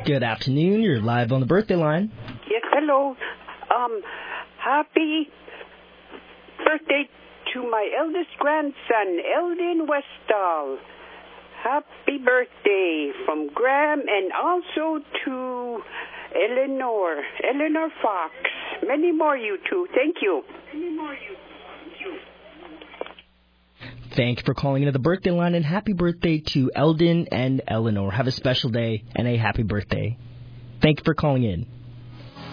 Good afternoon. You're live on the birthday line. Yes, hello. Happy birthday to my eldest grandson, Eldon Westall. Happy birthday from Graham and also to Eleanor Fox. Many more, you two. Thank you. Thank you for calling into the birthday line, and happy birthday to Eldon and Eleanor. Have a special day and a happy birthday. Thank you for calling in.